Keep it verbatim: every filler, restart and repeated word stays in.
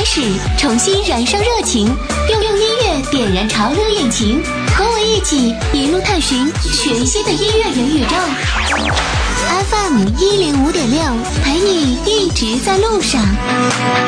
始，重新燃烧热情，用用音乐点燃潮流引擎，和我一起一路探寻全新的音乐元宇宙。F M 一零五点六，陪你一直在路上。